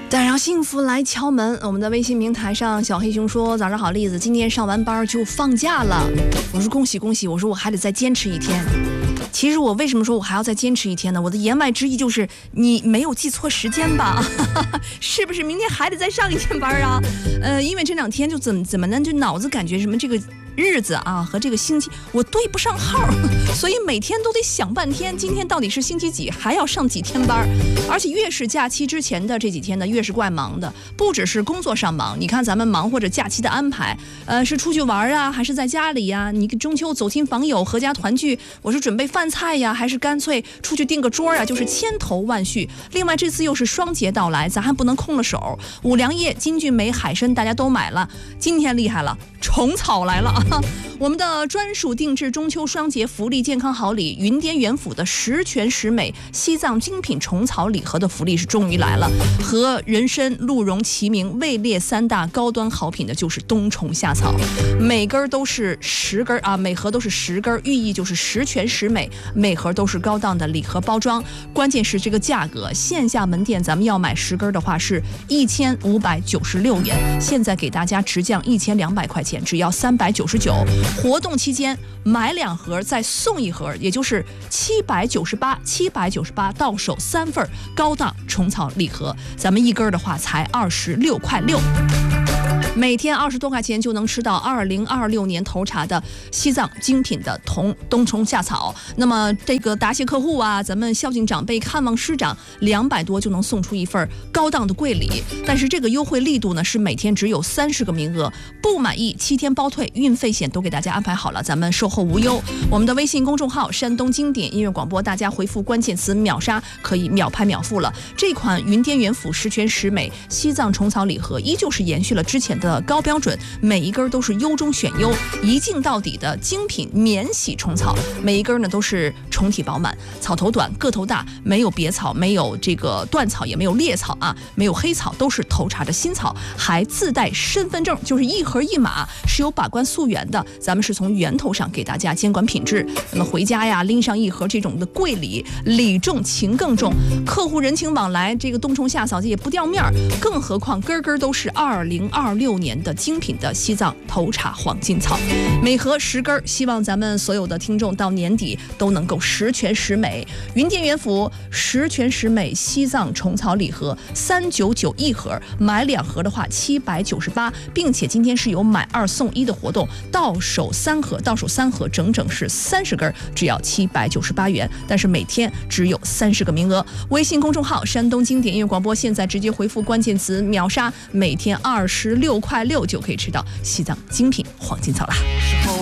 但让幸福来敲门。我们的微信平台上，小黑熊说：“早上好，栗子，今天上完班就放假了。”我说：“恭喜恭喜！”我说：“我还得再坚持一天。”其实我为什么说我还要再坚持一天呢？我的言外之意就是你没有记错时间吧？是不是明天还得再上一天班啊？因为这2天就怎么呢？就脑子感觉什么这个日子啊和这个星期我对不上号，所以每天都得想半天，今天到底是星期几，还要上几天班。而且越是假期之前的这几天呢，越是怪忙的，不只是工作上忙。你看咱们忙或者假期的安排，是出去玩啊，还是在家里呀？你中秋走亲访友，合家团聚，我是准备饭菜呀，还是干脆出去订个桌呀？就是千头万绪。另外这次又是双节到来，咱还不能空了手。五粮液、金骏眉、海参大家都买了，今天厉害了，虫草来了。我们的专属定制中秋双节福利健康好礼，云滇元府的十全十美西藏精品虫草礼盒的福利是终于来了。和人参、鹿茸齐名位列3大高端好品的就是冬虫夏草，每根都是10根啊，每盒都是10根，寓意就是十全十美，每盒都是高档的礼盒包装。关键是这个价格，线下门店咱们要买10根的话是1596元，现在给大家直降1200块钱，只要399。活动期间买2盒再送1盒，也就是798，到手3份高档虫草礼盒，咱们1根的话才26.6块。每天20多块钱就能吃到2026年投茶的西藏精品的冬虫夏草。那么这个答谢客户啊，咱们孝敬长辈、看望师长，200多就能送出1份高档的贵礼。但是这个优惠力度呢，是每天只有30个名额，不满意7天包退，运费险都给大家安排好了，咱们售后无忧。我们的微信公众号山东经典音乐广播，大家回复关键词秒杀，可以秒拍秒付了。这款云滇元府十全十美西藏虫草礼盒依旧是延续了之前的高标准，每一根都是优中选优，一镜到底的精品免洗虫草，每一根呢都是虫体饱满，草头短个头大，没有别草，没有这个断草，也没有裂草啊，没有黑草，都是投茶的新草，还自带身份证，就是1盒1码，是有把关溯源的，咱们是从源头上给大家监管品质。那么回家呀拎上1盒这种的贵礼，礼重情更重，客户人情往来，这个冬虫夏草也不掉面儿，更何况根根都是2026年的精品的西藏头茶黄金草，每盒10根，希望咱们所有的听众到年底都能够十全十美。云滇元府十全十美西藏虫草礼盒399一盒，买2盒的话798，并且今天是有买2送1的活动，到手3盒整整是30根，只要798元，但是每天只有30个名额。微信公众号山东经典音乐广播，现在直接回复关键词秒杀，每天26.6块就可以吃到西藏精品黄金草啦。